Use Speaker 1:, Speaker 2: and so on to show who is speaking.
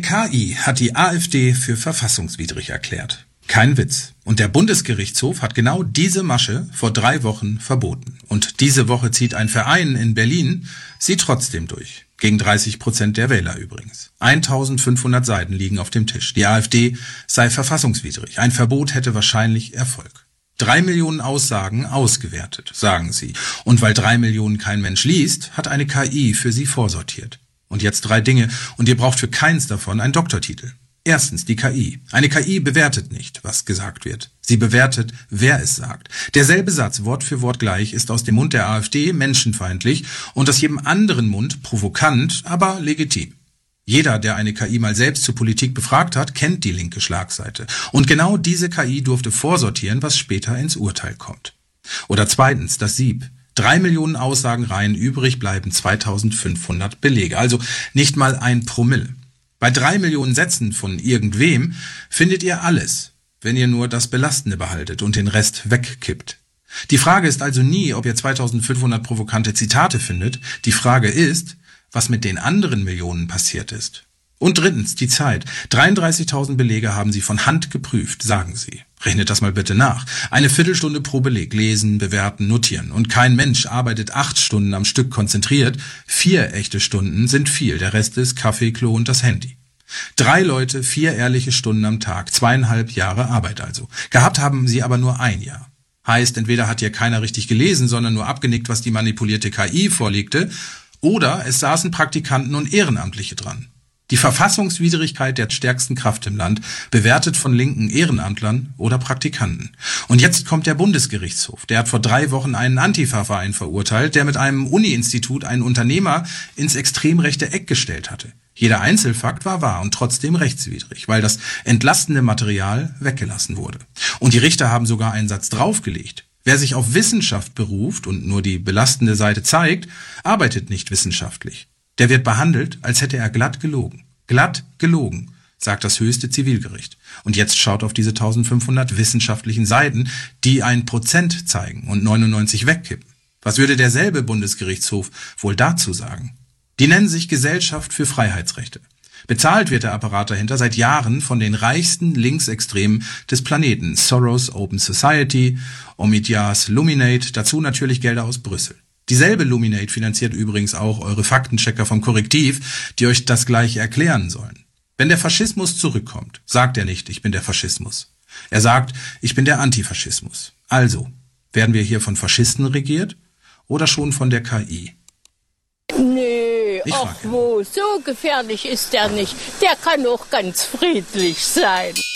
Speaker 1: KI hat die AfD für verfassungswidrig erklärt. Kein Witz. Und der Bundesgerichtshof hat genau diese Masche vor 3 Wochen verboten. Und diese Woche zieht ein Verein in Berlin sie trotzdem durch. Gegen 30% der Wähler übrigens. 1500 Seiten liegen auf dem Tisch. Die AfD sei verfassungswidrig. Ein Verbot hätte wahrscheinlich Erfolg. 3 Millionen Aussagen ausgewertet, sagen sie. Und weil 3 Millionen kein Mensch liest, hat eine KI für sie vorsortiert. Und jetzt 3 Dinge, und ihr braucht für keins davon einen Doktortitel. Erstens die KI. Eine KI bewertet nicht, was gesagt wird. Sie bewertet, wer es sagt. Derselbe Satz, Wort für Wort gleich, ist aus dem Mund der AfD menschenfeindlich und aus jedem anderen Mund provokant, aber legitim. Jeder, der eine KI mal selbst zur Politik befragt hat, kennt die linke Schlagseite. Und genau diese KI durfte vorsortieren, was später ins Urteil kommt. Oder zweitens, das Sieb. 3 Millionen Aussagenreihen, übrig bleiben 2500 Belege. Also nicht mal 1 Promille. Bei 3 Millionen Sätzen von irgendwem findet ihr alles, wenn ihr nur das Belastende behaltet und den Rest wegkippt. Die Frage ist also nie, ob ihr 2500 provokante Zitate findet. Die Frage ist, was mit den anderen Millionen passiert ist. Und drittens, die Zeit. 33.000 Belege haben sie von Hand geprüft, sagen sie. Rechnet das mal bitte nach. Eine Viertelstunde pro Beleg. Lesen, bewerten, notieren. Und kein Mensch arbeitet 8 Stunden am Stück konzentriert. 4 echte Stunden sind viel. Der Rest ist Kaffee, Klo und das Handy. 3 Leute, 4 ehrliche Stunden am Tag. 2,5 Jahre Arbeit also. Gehabt haben sie aber nur 1 Jahr. Heißt, entweder hat hier keiner richtig gelesen, sondern nur abgenickt, was die manipulierte KI vorlegte, oder es saßen Praktikanten und Ehrenamtliche dran. Die Verfassungswidrigkeit der stärksten Kraft im Land, bewertet von linken Ehrenamtlern oder Praktikanten. Und jetzt kommt der Bundesgerichtshof. Der hat vor 3 Wochen einen Antifa-Verein verurteilt, der mit einem Uni-Institut einen Unternehmer ins extrem rechte Eck gestellt hatte. Jeder Einzelfakt war wahr und trotzdem rechtswidrig, weil das entlastende Material weggelassen wurde. Und die Richter haben sogar einen Satz draufgelegt. Wer sich auf Wissenschaft beruft und nur die belastende Seite zeigt, arbeitet nicht wissenschaftlich. Der wird behandelt, als hätte er glatt gelogen. Glatt gelogen, sagt das höchste Zivilgericht. Und jetzt schaut auf diese 1500 wissenschaftlichen Seiten, die 1% zeigen und 99 wegkippen. Was würde derselbe Bundesgerichtshof wohl dazu sagen? Die nennen sich Gesellschaft für Freiheitsrechte. Bezahlt wird der Apparat dahinter seit Jahren von den reichsten Linksextremen des Planeten. Soros Open Society, Omidyars Luminate, dazu natürlich Gelder aus Brüssel. Dieselbe Luminate finanziert übrigens auch eure Faktenchecker vom Korrektiv, die euch das gleich erklären sollen. Wenn der Faschismus zurückkommt, sagt er nicht, ich bin der Faschismus. Er sagt, ich bin der Antifaschismus. Also, werden wir hier von Faschisten regiert oder schon von der KI?
Speaker 2: Nee, ach wo, so gefährlich ist er nicht. Der kann auch ganz friedlich sein.